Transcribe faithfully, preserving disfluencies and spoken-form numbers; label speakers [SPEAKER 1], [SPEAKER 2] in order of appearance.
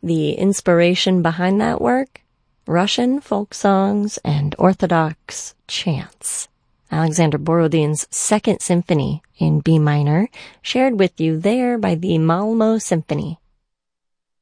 [SPEAKER 1] The inspiration behind that work? Russian folk songs and Orthodox chants. Alexander Borodin's Second Symphony in B minor, shared with you there by the Malmo Symphony.